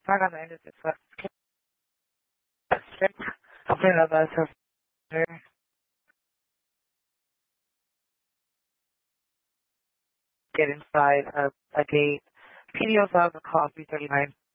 Park on the end of this west strip. I'll put it up as her. Get inside a gate. PDO 5 call 339.